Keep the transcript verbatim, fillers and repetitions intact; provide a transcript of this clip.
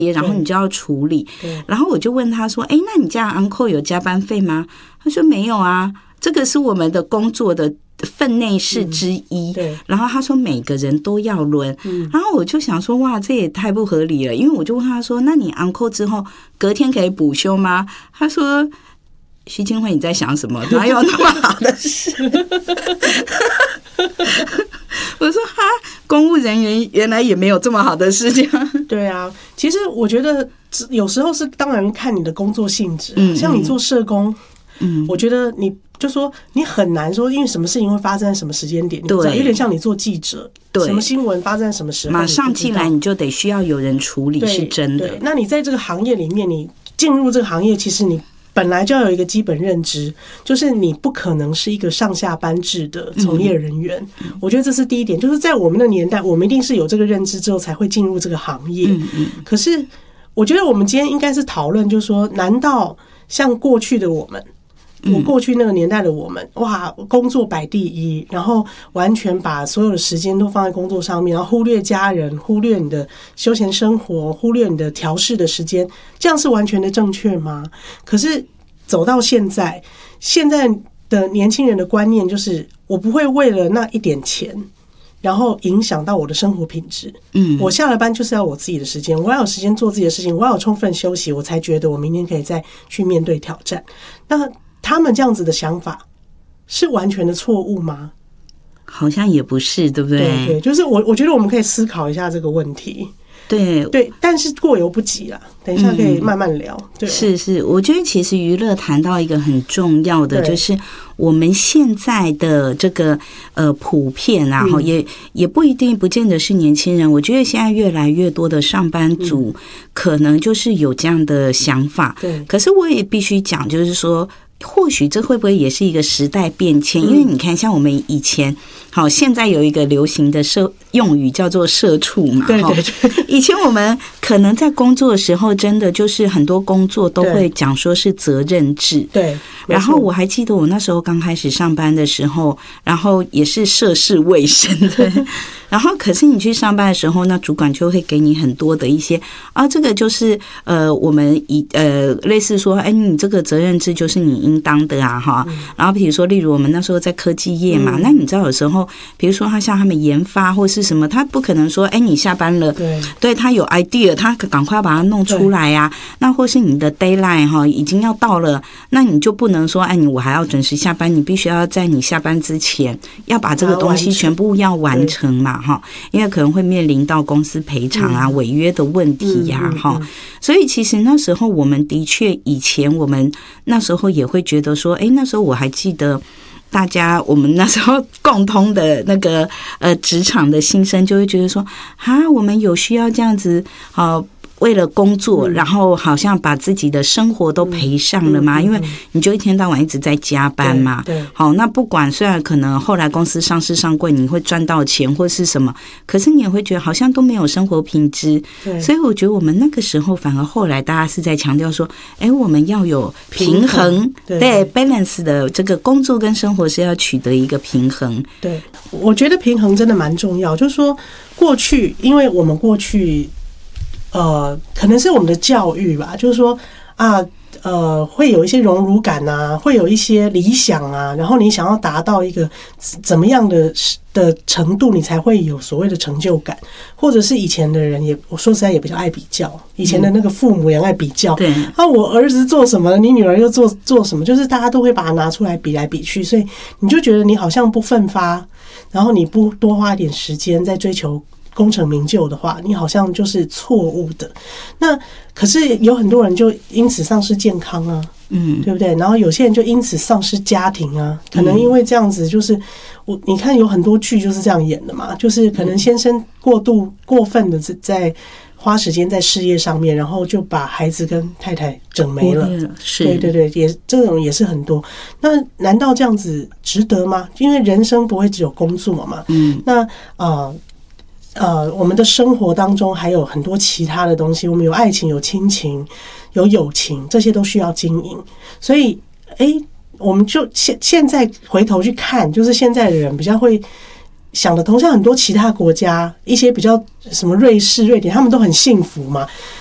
然后你就要处理。然后我就问他说：“哎，那你家 uncle 有加班费吗？”他说：“没有啊，这个是我们的工作的分内事之一。嗯”然后他说每个人都要轮。嗯、然后我就想说：“哇，这也太不合理了。”因为我就问他说：“那你 uncle 之后隔天可以补休吗？”他说：“徐金惠，你在想什么？哪有那么好的事？”我说哈，公务人员原来也没有这么好的事情。 对啊，其实我觉得有时候是当然看你的工作性质、啊嗯，像你做社工，嗯，我觉得你就说你很难说，因为什么事情会发生在什么时间点，对，有点像你做记者，对，什么新闻发生在什么时候， 马上进来你就得需要有人处理，是真的。 那你在这个行业里面，你进入这个行业，其实你本来就要有一个基本认知，就是你不可能是一个上下班制的从业人员、嗯、我觉得这是第一点，就是在我们的年代我们一定是有这个认知之后才会进入这个行业、嗯嗯、可是我觉得我们今天应该是讨论，就是说难道像过去的我们，我过去那个年代的我们，哇，工作摆第一，然后完全把所有的时间都放在工作上面，然后忽略家人，忽略你的休闲生活，忽略你的调适的时间，这样是完全的正确吗？可是走到现在，现在的年轻人的观念就是，我不会为了那一点钱，然后影响到我的生活品质。嗯，我下了班就是要我自己的时间，我要有时间做自己的事情，我要有充分休息，我才觉得我明天可以再去面对挑战。那他们这样子的想法是完全的错误吗？ 好像也不是，对不对？ 对对，就是我我觉得我们可以思考一下这个问题。 对对，但是过犹不及啦，等一下可以慢慢聊。嗯、对， 是是，我觉得其实娱乐谈到一个很重要的，就是我们现在的这个呃普遍啊，嗯、也也不一定不见得是年轻人。我觉得现在越来越多的上班族可能就是有这样的想法。对、嗯，可是我也必须讲，就是说，或许这会不会也是一个时代变迁？因为你看，像我们以前，好，现在有一个流行的社用语叫做社畜嘛。对对对。以前我们可能在工作的时候，真的就是很多工作都会讲说是责任制。对。然后我还记得我那时候刚开始上班的时候，然后也是涉世未深的。然后可是你去上班的时候，那主管就会给你很多的一些啊，这个就是呃，我们以呃类似说，哎，你这个责任制就是你应当的啊，哈。然后比如说，例如我们那时候在科技业嘛，嗯、那你知道有时候，比如说他像他们研发或是什么，他不可能说，哎，你下班了，对，对他有 idea， 他赶快把它弄出来呀、啊。那或是你的 deadline 哈已经要到了，那你就不能说，哎，你我还要准时下班，你必须要在你下班之前要把这个东西全部要完成嘛。哈，因为可能会面临到公司赔偿啊、违约的问题呀，哈，所以其实那时候我们的确，以前我们那时候也会觉得说，哎，那时候我还记得大家，我们那时候共通的那个呃职场的心声，就会觉得说，啊，我们有需要这样子，好。为了工作，然后好像把自己的生活都赔上了嘛，因为你就一天到晚一直在加班嘛。对，好，那不管虽然可能后来公司上市上柜，你会赚到钱或是什么，可是你也会觉得好像都没有生活品质。对，所以我觉得我们那个时候反而后来大家是在强调说，哎，我们要有平衡，对 balance 的这个工作跟生活是要取得一个平衡。对， 我觉得平衡真的蛮重要，就是说过去，因为我们过去。呃，可能是我们的教育吧，就是说啊，呃，会有一些荣辱感啊，会有一些理想啊，然后你想要达到一个怎么样的的程度，你才会有所谓的成就感，或者是以前的人也，我说实在也比较爱比较，以前的那个父母也爱比较，对、嗯，啊，我儿子做什么，你女儿又做做什么，就是大家都会把它拿出来比来比去，所以你就觉得你好像不奋发，然后你不多花一点时间在追求。功成名就的话，你好像就是错误的。那可是有很多人就因此丧失健康啊，嗯，对不对？然后有些人就因此丧失家庭啊，可能因为这样子，就是我你看有很多剧就是这样演的嘛，就是可能先生过度过分的在花时间在事业上面，然后就把孩子跟太太整没了。是，对对对，也这种也是很多。那难道这样子值得吗？因为人生不会只有工作嘛，嗯，那呃。呃，我们的生活当中还有很多其他的东西，我们有爱情、有亲情、有友情，这些都需要经营。所以，哎，我们就现现在回头去看，就是现在的人比较会想得通，像很多其他国家，一些比较什么瑞士、瑞典，他们都很幸福嘛。